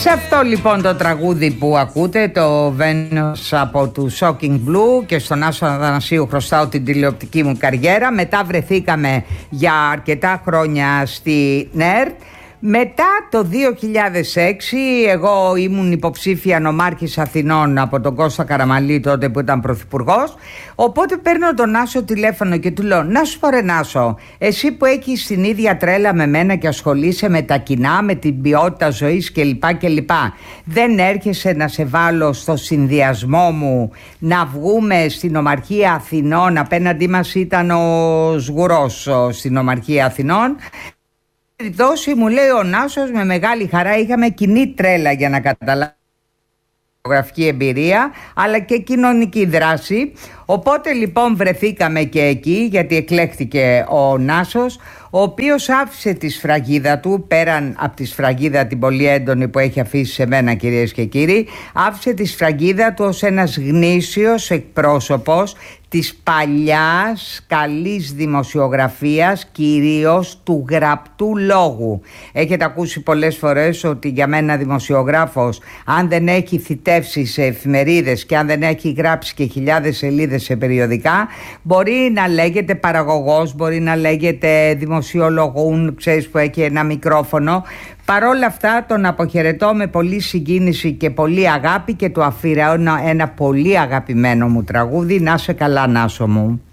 Σε αυτό λοιπόν το τραγούδι που ακούτε, το Venus από του Shocking Blue, και στον Άσο Αθανασίου χρωστάω την τηλεοπτική μου καριέρα. Μετά βρεθήκαμε για αρκετά χρόνια στη ΝΕΡΤ. Μετά το 2006 εγώ ήμουν υποψήφια νομάρχης Αθηνών από τον Κώστα Καραμανλή, τότε που ήταν πρωθυπουργός. Οπότε παίρνω τον Άσο τηλέφωνο και του λέω: να σου πω ρε Νάσο, εσύ που έχεις την ίδια τρέλα με μένα και ασχολείσαι με τα κοινά, με την ποιότητα ζωής κλπ, δεν έρχεσαι να σε βάλω στο συνδυασμό μου να βγούμε στην Ομαρχία Αθηνών? Απέναντί μας ήταν ο Σγουρός στην Ομαρχία Αθηνών. Δόση, μου λέει ο Νάσος, με μεγάλη χαρά. Είχαμε κοινή τρέλα για να καταλάβει, γραφική εμπειρία αλλά και κοινωνική δράση. Οπότε λοιπόν βρεθήκαμε και εκεί, γιατί εκλέχθηκε ο Νάσος, ο οποίος άφησε τη σφραγίδα του, πέραν από τη σφραγίδα την πολύ έντονη που έχει αφήσει σε μένα, κυρίες και κύριοι, άφησε τη σφραγίδα του ως ένας γνήσιος εκπρόσωπος της παλιάς καλής δημοσιογραφίας, κυρίως του γραπτού λόγου. Έχετε ακούσει πολλές φορές ότι για μένα δημοσιογράφος, αν δεν έχει θητεύσει σε εφημερίδες και αν δεν έχει γράψει και χιλιάδες σελίδες σε περιοδικά, μπορεί να λέγεται παραγωγός, μπορεί να λέγεται δημοσιολογούν, ξέρεις, που έχει ένα μικρόφωνο. Παρόλα αυτά τον αποχαιρετώ με πολύ συγκίνηση και πολύ αγάπη και του αφιερώνω ένα πολύ αγαπημένο μου τραγούδι. Να σε καλά, Νάσο μου.